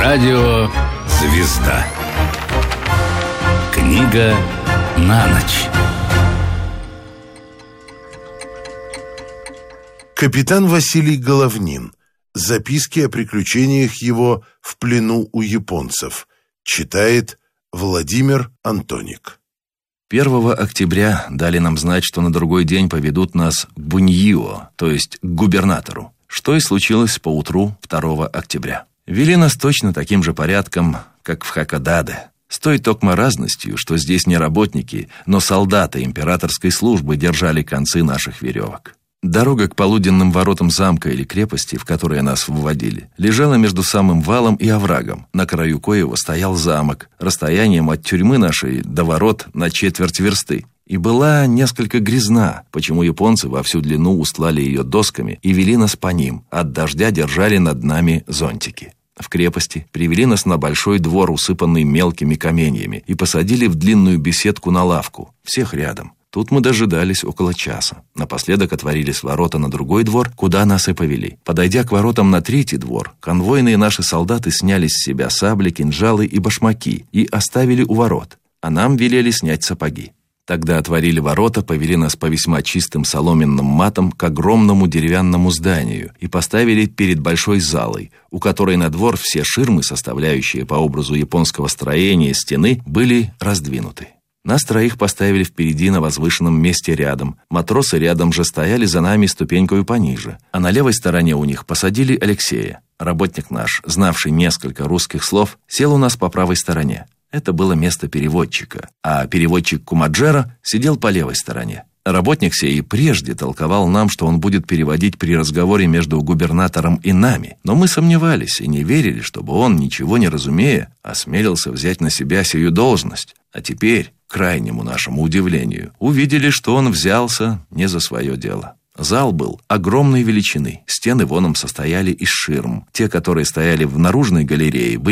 Радио «Звезда». Книга на ночь. Капитан Василий Головнин. Записки о приключениях его в плену у японцев. Читает Владимир Антоник. 1 октября дали нам знать, что на другой день поведут нас к Буньио, то есть к губернатору, что и случилось поутру 2 октября. Вели нас точно таким же порядком, как в Хакодаде, с той токмо разностью, что здесь не работники, но солдаты императорской службы держали концы наших веревок. Дорога к полуденным воротам замка или крепости, в которые нас вводили, лежала между самым валом и оврагом, на краю коего стоял замок, расстоянием от тюрьмы нашей до ворот на 1/4 версты, и была несколько грязна, почему японцы во всю длину устлали ее досками и вели нас по ним, от дождя держали над нами зонтики. В крепости привели нас на большой двор, усыпанный мелкими каменьями, и посадили в длинную беседку на лавку, всех рядом. Тут мы дожидались около часа. Напоследок отворились ворота на другой двор, куда нас и повели. Подойдя к воротам на 3-й двор, конвойные наши солдаты сняли с себя сабли, кинжалы и башмаки и оставили у ворот, а нам велели снять сапоги. Тогда отворили ворота, повели нас по весьма чистым соломенным матам к огромному деревянному зданию и поставили перед большой залой, у которой на двор все ширмы, составляющие по образу японского строения стены, были раздвинуты. Нас троих поставили впереди на возвышенном месте рядом. Матросы рядом же стояли за нами ступенькою пониже. А на левой стороне у них посадили Алексея. Работник наш, знавший несколько русских слов, сел у нас по правой стороне. Это было место переводчика. А переводчик Кумаджера сидел по левой стороне. Работник сей и прежде толковал нам, что он будет переводить при разговоре между губернатором и нами. Но мы сомневались и не верили, чтобы он, ничего не разумея, осмелился взять на себя сию должность. А теперь, к крайнему нашему удивлению, увидели, что он взялся не за свое дело. Зал был огромной величины. Стены воном состояли из ширм. Те, которые стояли в наружной галерее, были